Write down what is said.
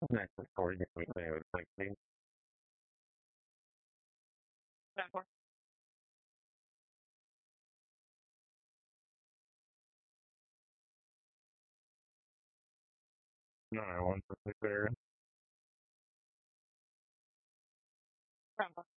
Next story this week I was like, no, I want to sit there.